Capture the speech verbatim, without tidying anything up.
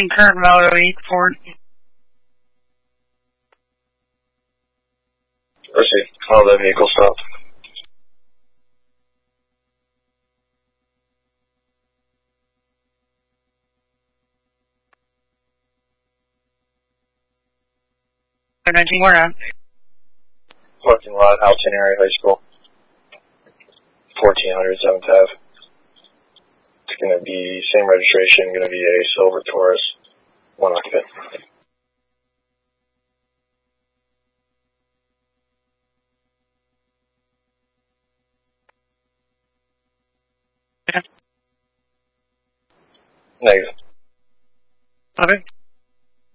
current value eight Ford. Proceed. All the vehicle stop. nineteen, where at? Parking lot, Alton Area High School. fourteen hundred seventh Ave. It's going to be same registration, going to be a silver Taurus, one occupant. Yeah. Negative. Okay.